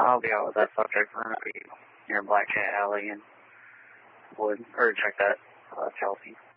I'll be out with that subject. We're going to be near Black Cat Alley and Wood, or check that, Chelsea.